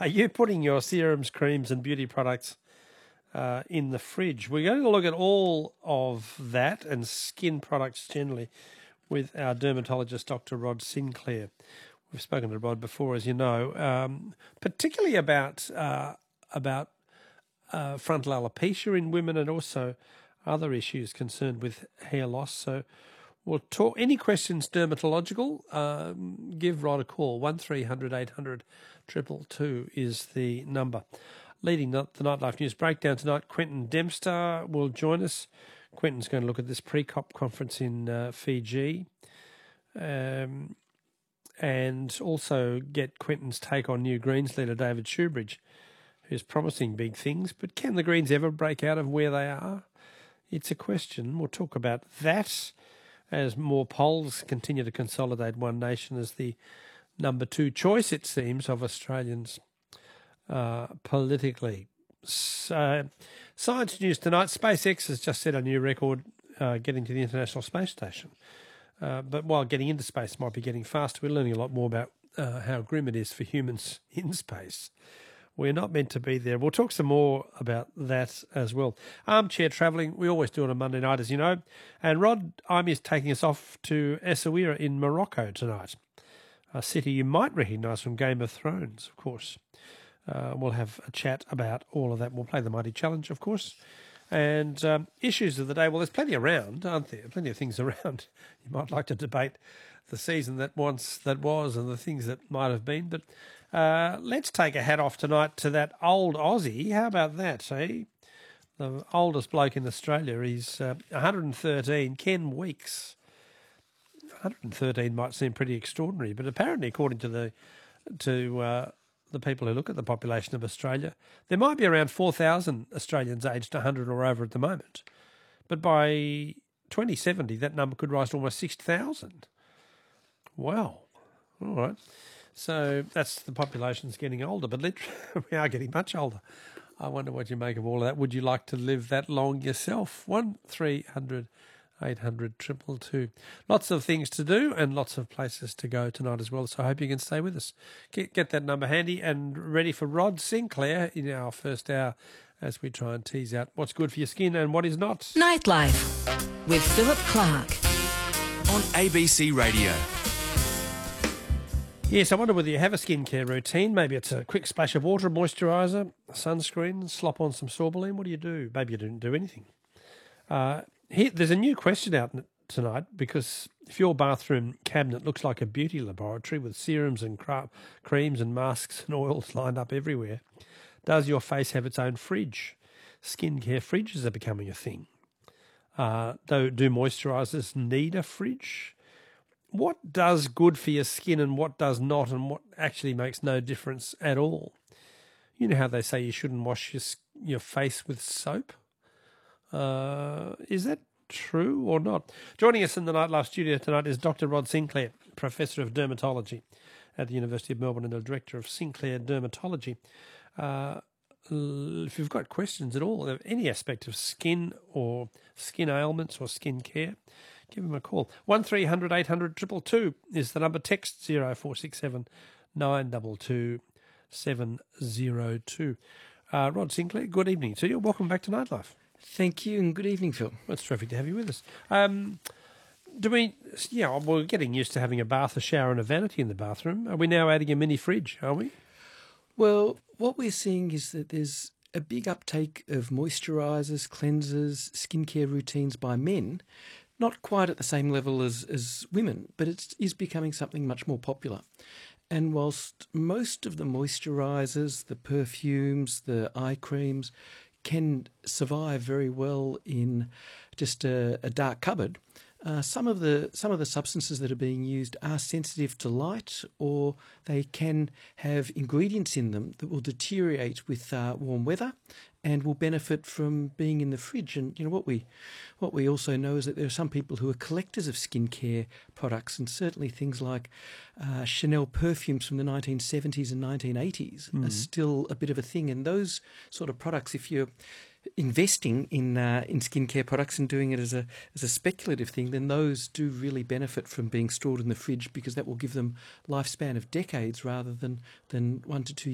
Are you putting your serums, creams and beauty products in the fridge? We're going to look at all of that and skin products generally with our dermatologist, Dr. Rod Sinclair. We've spoken to Rod before, as you know, particularly about frontal alopecia in women and also other issues concerned with hair loss. So we'll talk. Any questions dermatological, give Rod a call. 1300 800 222 is the number. Leading the Nightlife News Breakdown tonight, Quentin Dempster will join us. Quentin's going to look at this pre-COP conference in Fiji and also get Quentin's take on new Greens leader David Shoebridge, who's promising big things. But can the Greens ever break out of where they are? It's a question. We'll talk about that as more polls continue to consolidate One Nation as the number 2 choice, it seems, of Australians politically. So, science news tonight. SpaceX has just set a new record getting to the International Space Station. But while getting into space might be getting faster, we're learning a lot more about how grim it is for humans in space. We're not meant to be there. We'll talk some more about that as well. Armchair travelling, we always do it on Monday night, as you know. And Rod Ime is taking us off to Essaouira in Morocco tonight, a city you might recognise from Game of Thrones, of course. We'll have a chat about all of that. We'll play the Mighty Challenge, of course. And issues of the day, well, there's plenty around, aren't there? Plenty of things around. You might like to debate the season that was and the things that might have been. But let's take a hat off tonight to that old Aussie. How about that, eh? The oldest bloke in Australia. He's 113, Ken Weeks. 113 might seem pretty extraordinary, but apparently, according to the people who look at the population of Australia, there might be around 4,000 Australians aged 100 or over at the moment. But by 2070, that number could rise to almost 6,000. Wow. All right. So that's the population's getting older, but literally we are getting much older. I wonder what you make of all of that. Would you like to live that long yourself? 1300 800 222. Lots of things to do and lots of places to go tonight as well, so I hope you can stay with us. Get that number handy and ready for Rod Sinclair in our first hour as we try and tease out what's good for your skin and what is not. Nightlife with Philip Clark on ABC Radio. Yes, I wonder whether you have a skincare routine. Maybe it's a quick splash of water, moisturiser, sunscreen, slop on some Sorbolene. What do you do? Maybe you don't do anything. There's a new question out tonight, because if your bathroom cabinet looks like a beauty laboratory with serums and creams and masks and oils lined up everywhere, does your face have its own fridge? Skincare fridges are becoming a thing. Do moisturisers need a fridge? What does good for your skin and what does not, and what actually makes no difference at all? You know how they say you shouldn't wash your face with soap? Is that true or not? Joining us in the Nightlife studio tonight is Dr. Rod Sinclair, Professor of Dermatology at the University of Melbourne and the Director of Sinclair Dermatology. If you've got questions at all of any aspect of skin or skin ailments or skin care, give him a call. 1300 800 222 is the number. Text 0467 922 702. Rod Sinclair, good evening to you. Welcome back to Nightlife. Thank you, and good evening, Phil. Well, it's terrific to have you with us. We're getting used to having a bath, a shower and a vanity in the bathroom. Are we now adding a mini fridge, are we? Well, what we're seeing is that there's a big uptake of moisturisers, cleansers, skincare routines by men, not quite at the same level as women, but it is becoming something much more popular. And whilst most of the moisturisers, the perfumes, the eye creams can survive very well in just a dark cupboard, some of the substances that are being used are sensitive to light, or they can have ingredients in them that will deteriorate with warm weather and will benefit from being in the fridge. And you know what we also know is that there are some people who are collectors of skincare products, and certainly things like Chanel perfumes from the 1970s and 1980s are still a bit of a thing. And those sort of products, if you're investing in skincare products and doing it as a speculative thing, then those do really benefit from being stored in the fridge, because that will give them lifespan of decades rather than 1 to 2